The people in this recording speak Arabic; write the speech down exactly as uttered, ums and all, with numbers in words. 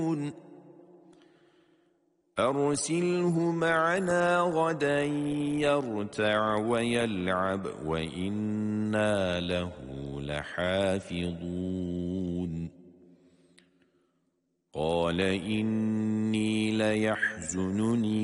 أرسله معنا غدا يرتع ويلعب وإنا له لحافظون قال إني ليحزنني